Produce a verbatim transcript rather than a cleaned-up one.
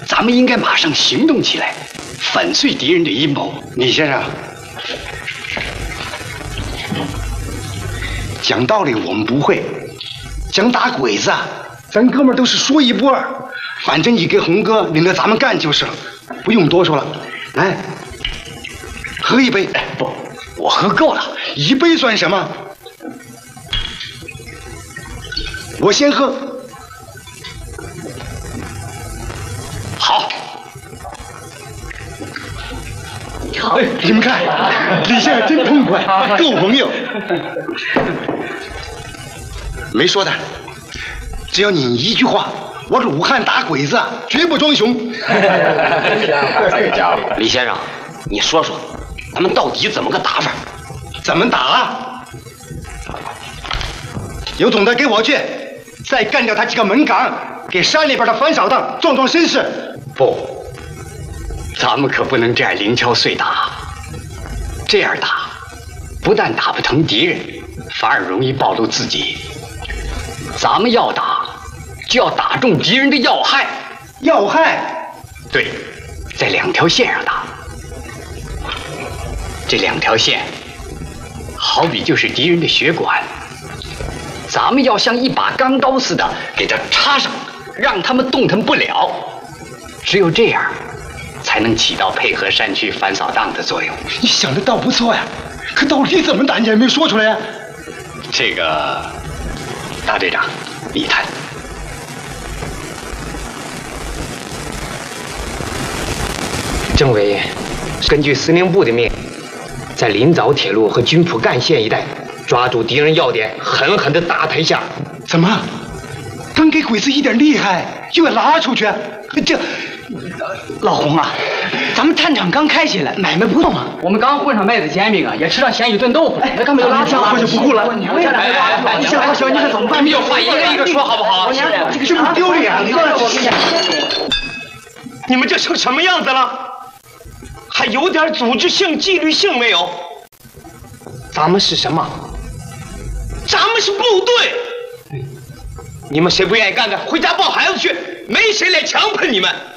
咱们应该马上行动起来，粉碎敌人的阴谋。 李先生，讲道理我们不会，讲打鬼子啊，咱哥们都是说一不二。反正你给红哥领着咱们干就是了，不用多说了。来，喝一杯。 哎，不，我喝够了， 一杯算什么？我先喝。 好。 好，哎，你们看，李先生真痛快，够朋友。没说的，只要你一句话，我鲁汉打鬼子绝不装熊。 这家伙，李先生，你说说，咱们到底怎么个打法？ 怎么打？有种的给我去，再干掉他几个门岗，给山里边的反扫荡壮壮声势。 不，咱们可不能这样零敲碎打，这样打不但打不疼敌人，反而容易暴露自己。咱们要打，就要打中敌人的要害。 要害？ 对，在两条线上打。这两条线，好比就是敌人的血管，咱们要像一把钢刀似的给它插上，让他们动弹不了。只有这样，才能起到配合山区反扫荡的作用。 你想的倒不错呀，可到底怎么打你还没说出来呀？ 这个，大队长，你谈。 政委根据司令部的命令，在临枣铁路和军浦干线一带抓住敌人要点，狠狠地打他一下。 怎么？刚给鬼子一点厉害，又要拉出去？这， 老洪啊，咱们探场刚开起来，买卖不动啊。我们刚混上麦子煎饼啊，也吃上咸鱼炖豆腐，那干嘛就拉出来？ 就不顾了。 你现在小，你可怎么办？ 你们有话一个一个说好不好？ 这个这么丢脸！ 你们这成什么样子了？还有点组织性、纪律性没有？ 咱们是什么？ 咱们是部队。 你们谁不愿意干干？ 回家抱孩子去，没谁来强迫你们。